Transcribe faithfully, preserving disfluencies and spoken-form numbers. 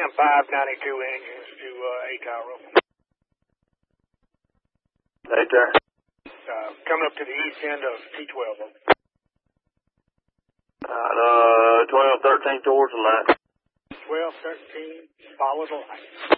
Cam five ninety-two engines to uh, A tower. Right there. Uh, coming up to the east end of T twelve. Uh, twelve, thirteen towards the light. twelve, thirteen, follow the light.